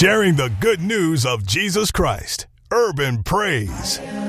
Sharing the good news of Jesus Christ. Urban Praise.